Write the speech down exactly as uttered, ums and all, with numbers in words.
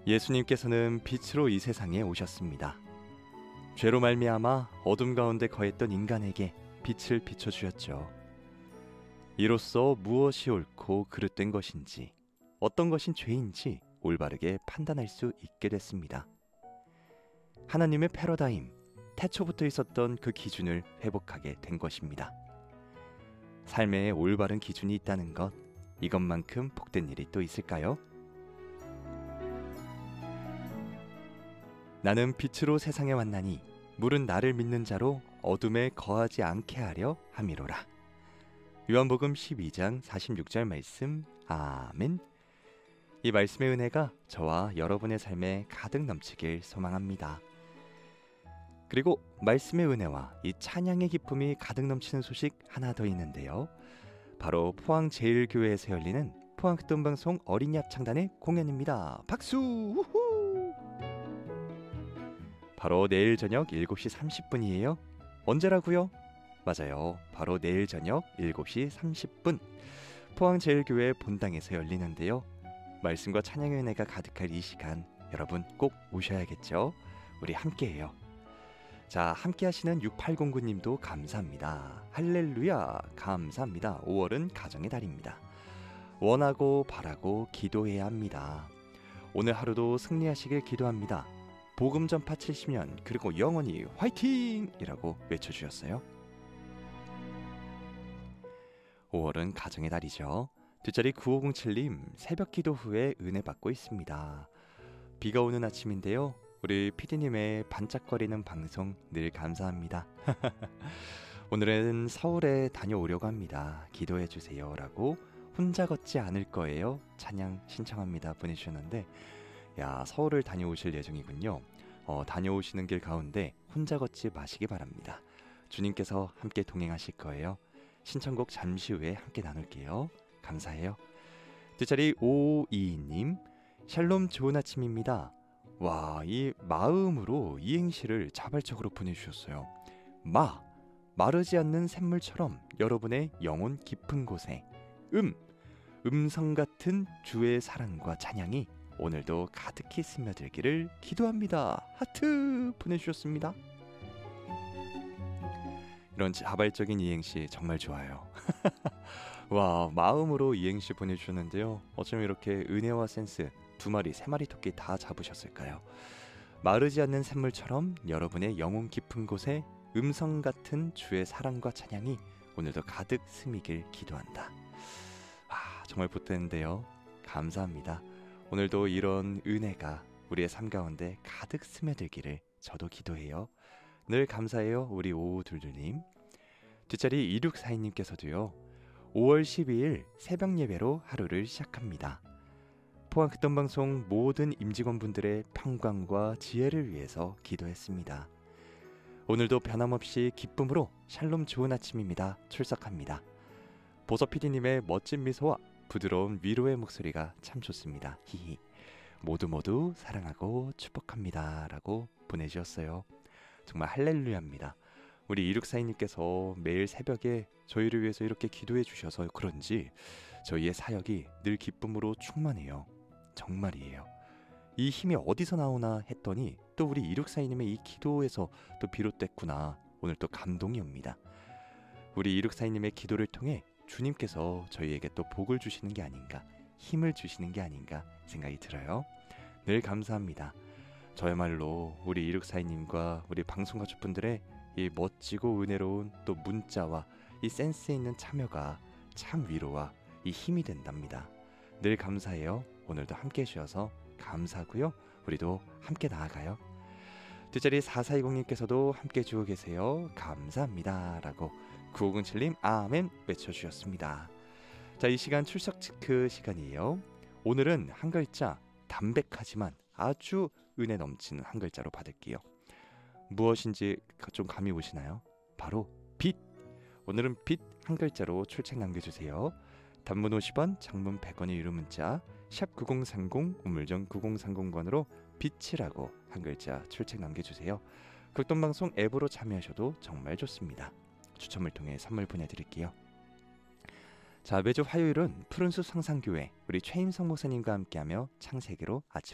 예수님께서는 빛으로 이 세상에 오셨습니다. 죄로 말미암아 어둠 가운데 거했던 인간에게 빛을 비춰주셨죠. 이로써 무엇이 옳고 그릇된 것인지, 어떤 것인 죄인지 올바르게 판단할 수 있게 됐습니다. 하나님의 패러다임, 태초부터 있었던 그 기준을 회복하게 된 것입니다. 삶에 올바른 기준이 있다는 것, 이것만큼 복된 일이 또 있을까요? 나는 빛으로 세상에 왔나니 물은 나를 믿는 자로 어둠에 거하지 않게 하려 함이로라. 요한복음 십이 장 사십육 절 말씀. 아멘. 이 말씀의 은혜가 저와 여러분의 삶에 가득 넘치길 소망합니다. 그리고 말씀의 은혜와 이 찬양의 기쁨이 가득 넘치는 소식 하나 더 있는데요. 바로 포항제일교회에서 열리는 포항극동방송 어린이 합창단의 공연입니다. 박수! 우후! 바로 내일 저녁 일곱 시 삼십 분이에요. 언제라고요? 맞아요. 바로 내일 저녁 일곱 시 삼십 분 포항제일교회 본당에서 열리는데요. 말씀과 찬양의 은혜가 가득할 이 시간 여러분 꼭 오셔야겠죠? 우리 함께해요. 자, 함께 하시는 육팔공구 님도 감사합니다. 할렐루야 감사합니다. 오월은 가정의 달입니다. 원하고 바라고 기도해야 합니다. 오늘 하루도 승리하시길 기도합니다. 복음 전파 칠십 년 그리고 영원히 화이팅! 이라고 외쳐주셨어요. 오월은 가정의 달이죠. 뒷자리 구오공칠 님 새벽 기도 후에 은혜 받고 있습니다. 비가 오는 아침인데요. 우리 피디님의 반짝거리는 방송 늘 감사합니다. 오늘은 서울에 다녀오려고 합니다. 기도해 주세요 라고 혼자 걷지 않을 거예요. 찬양 신청합니다 보내주셨는데, 야, 서울을 다녀오실 예정이군요. 어, 다녀오시는 길 가운데 혼자 걷지 마시기 바랍니다. 주님께서 함께 동행하실 거예요. 신청곡 잠시 후에 함께 나눌게요. 감사해요. 뒷자리 오오이이 님 샬롬 좋은 아침입니다. 와, 이 마음으로 이행시를 자발적으로 보내주셨어요. 마, 마르지 않는 샘물처럼 여러분의 영혼 깊은 곳에 음, 음성 같은 주의 사랑과 찬양이 오늘도 가득히 스며들기를 기도합니다. 하트 보내주셨습니다. 이런 자발적인 이행시 정말 좋아요. 와, 마음으로 이행시 보내주셨는데요. 어쩜 이렇게 은혜와 센스 두 마리, 세 마리 토끼 다 잡으셨을까요? 마르지 않는 샘물처럼 여러분의 영혼 깊은 곳에 음성 같은 주의 사랑과 찬양이 오늘도 가득 스미길 기도한다. 아, 정말 보태는데요. 감사합니다. 오늘도 이런 은혜가 우리의 삶 가운데 가득 스며들기를 저도 기도해요. 늘 감사해요. 우리 오오둘둘님. 뒷자리 이육사이 님께서도요. 오월 십이일 새벽 예배로 하루를 시작합니다. 포항극동방송 모든 임직원분들의 평강과 지혜를 위해서 기도했습니다. 오늘도 변함없이 기쁨으로 샬롬 좋은 아침입니다. 출석합니다. 보서 피디님의 멋진 미소와 부드러운 위로의 목소리가 참 좋습니다. 히히. 모두 모두 사랑하고 축복합니다. 라고 보내주셨어요. 정말 할렐루야입니다. 우리 이육사이 님께서 매일 새벽에 저희를 위해서 이렇게 기도해 주셔서 그런지 저희의 사역이 늘 기쁨으로 충만해요. 정말이에요. 이 힘이 어디서 나오나 했더니 또 우리 이육사이 님의 이 기도에서 또 비롯됐구나. 오늘 또 감동이 옵니다. 우리 이육사이 님의 기도를 통해 주님께서 저희에게 또 복을 주시는 게 아닌가, 힘을 주시는 게 아닌가 생각이 들어요. 늘 감사합니다. 저야말로 우리 이육사이 님과 우리 방송 가족분들의 이 멋지고 은혜로운 또 문자와 이 센스 있는 참여가 참 위로와 이 힘이 된답니다. 늘 감사해요. 오늘도 함께 해주셔서 감사하고요. 우리도 함께 나아가요. 뒷자리 사사이공 님께서도 함께 해주고 계세요. 감사합니다. 라고 구오공칠 님 아멘 외쳐주셨습니다. 자, 이 시간 출석 체크 시간이에요. 오늘은 한 글자 담백하지만 아주 은혜 넘치는 한 글자로 받을게요. 무엇인지 좀 감이 오시나요? 바로 빛! 오늘은 빛 한 글자로 출첵 남겨주세요. 단문 오십 원, 장문 백 원의 유료 문자 샵 구공삼공, 우물정 구공삼공 번으로 빛이라고 한 글자 출첵 남겨주세요. 극동방송 앱으로 참여하셔도 정말 좋습니다. 추첨을 통해 선물 보내드릴게요. 자, 매주 화요일은 푸른숲 성산교회 우리 최임성 목사님과 함께하며 창세기로 아침